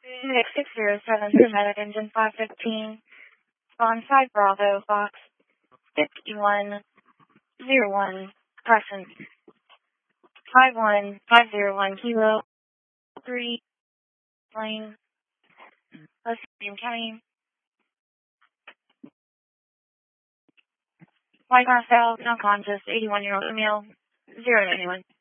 Nick 607 Dramatic Engine 515 on 5 Bravo Fox 5101 Crescent 51501 Kilo 3 Plane Western County White House South, unconscious, 81-year-old male 091.